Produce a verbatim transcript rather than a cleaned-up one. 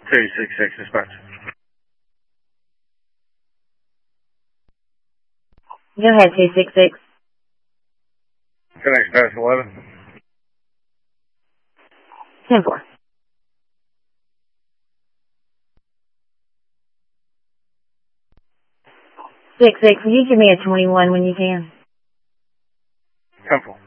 two six six, dispatch. Go ahead, two six six. Connection past eleven. ten four. six six, will you give me a twenty-one when you can? ten four.